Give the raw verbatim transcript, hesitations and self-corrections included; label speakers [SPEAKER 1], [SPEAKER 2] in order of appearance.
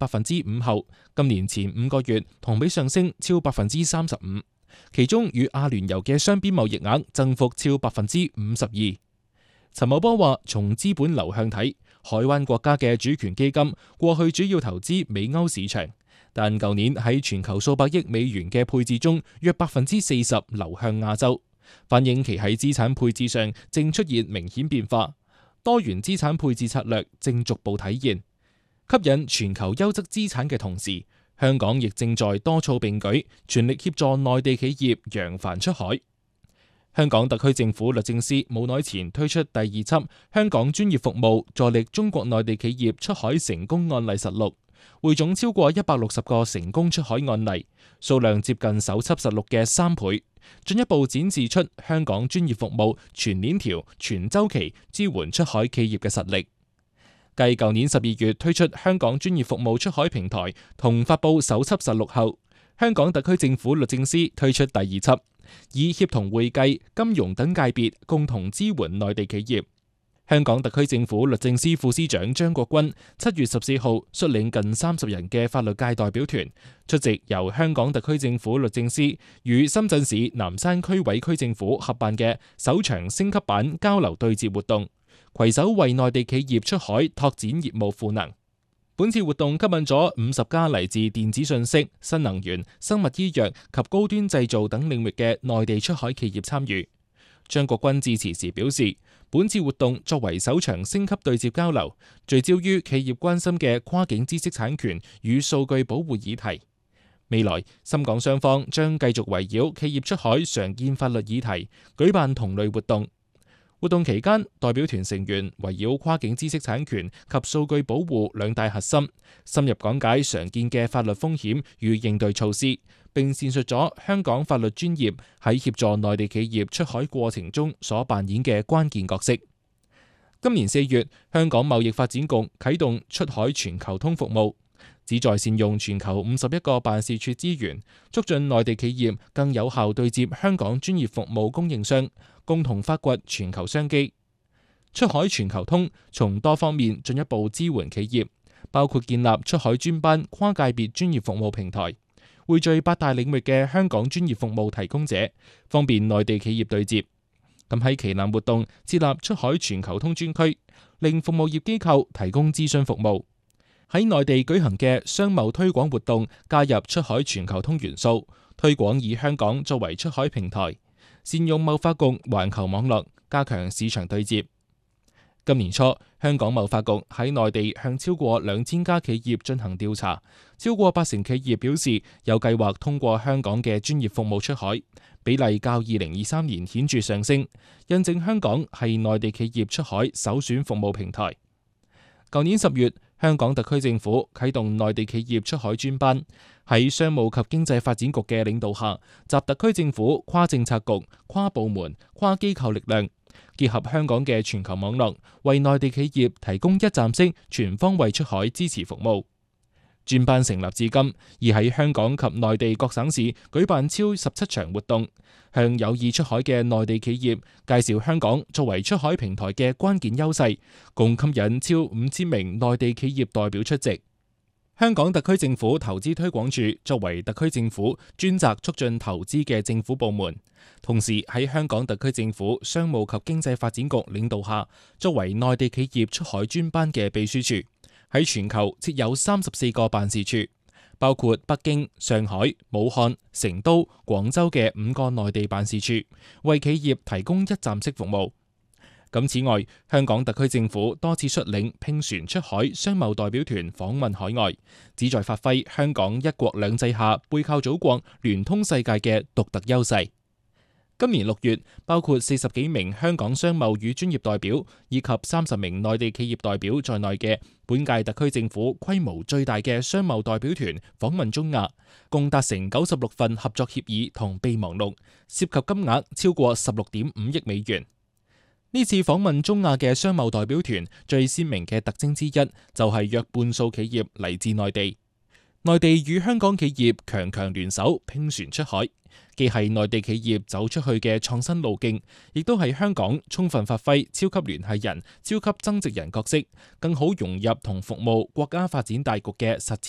[SPEAKER 1] 百分之五後，今年前五個月同比上升超百分之三十五，其中與阿聯酋嘅雙邊貿易額增幅超百分之五十二。陳茂波話：從資本流向睇，海灣國家嘅主權基金過去主要投資美歐市場，但舊年喺全球數百億美元嘅配置中，約百分之四十流向亞洲，反映其喺資產配置上正出現明顯變化。多元資產配置策略正逐步體現，吸引全球優質資產嘅同時，香港亦正在多措並舉，全力協助內地企業揚帆出海。香港特區政府律政司冇耐前推出第二輯《香港專業服務助力中國內地企業出海成功案例實錄》，匯總超過一百六十個成功出海案例，數量接近首輯實錄嘅三倍，進一步展示出香港專業服務全鏈條、全周期支援出海企業嘅實力。繼舊年十二月推出香港專業服務出海平台同發佈首輯實錄後，香港特區政府律政司推出第二輯，以協同會計、金融等界別共同支援內地企業。香港特區政府律政司副司長張國軍七月十四號率領近三十人嘅法律界代表團出席由香港特區政府律政司與深圳市南山區委區政府合辦嘅首場升級版交流對接活動，攜手為內地企業出海拓展業務賦能。本次活動吸引咗五十家嚟自電子信息、新能源、生物醫藥及高端製造等領域嘅內地出海企業參與。張國軍致辭時表示，本次活動作為首場升級對接交流，聚焦於企業關心嘅跨境知識產權與數據保護議題。未來深港雙方將繼續圍繞企業出海常見法律議題舉辦同類活動。活動期間，代表團成員圍繞跨境知識產權及數據保護兩大核心，深入講解常見嘅法律風險與應對措施，並闡述咗香港法律專業喺協助內地企業出海過程中所扮演嘅關鍵角色。今年四月，香港貿易發展局啟動出海全球通服務，旨在善用全球五十一個辦事處資源，促進內地企業更有效對接香港專業服務供應商，共同發掘全球商機。出海全球通從多方面進一步支援企業，包括建立出海專班跨界別專業服務平台，匯聚八大領域嘅香港專業服務提供者，方便內地企業對接。咁喺旗艦活動設立出海全球通專區，令服務業機構提供諮詢服務。喺內地舉行嘅商貿推廣活動加入出海全球通元素，推廣以香港作為出海平台，善用貿發局環球網絡，加強市場對接。今年初，香港貿發局喺內地向超過兩千家企業進行調查，超過八成企業表示有計劃通過香港嘅專業服務出海，比例較二零二三年顯著上升，印證香港係內地企業出海首選服務平台。舊年十月，香港特區政府啟動內地企業出海專班，喺商務及經濟發展局嘅領導下，集特區政府跨政策局、跨部門、跨機構力量，結合香港嘅全球網絡，為內地企業提供一站式全方位出海支持服務。專班成立至今，已喺香港及內地各省市舉辦超十七場活動，向有意出海嘅內地企業介紹香港作為出海平台嘅關鍵優勢，共吸引超五千名內地企業代表出席。香港特區政府投資推廣署作為特區政府專責促進投資嘅政府部門，同時喺香港特區政府商務及經濟發展局領導下，作為內地企業出海專班嘅秘書處，喺全球設有三十四個辦事處，包括北京、上海、武漢、成都、廣州嘅五個內地辦事處，為企業提供一站式服務。咁此外，香港特區政府多次率領拼船出海商貿代表團訪問海外，旨在發揮香港一國兩制下背靠祖國、聯通世界嘅獨特優勢。今年六月，包括四十幾名香港商貿與專業代表以及三十名內地企業代表在內嘅本屆特區政府規模最大嘅商貿代表團訪問中亞，共達成九十六份合作協議同備忘錄，涉及金額超過十六點五億美元。呢次訪問中亞嘅商貿代表團最鮮明嘅特徵之一，就係約半數企業嚟自內地。內地與香港企業強強聯手拼船出海，既係內地企業走出去嘅創新路徑，亦都係香港充分發揮超級聯繫人、超級增值人角色，更好融入同服務國家發展大局嘅實踐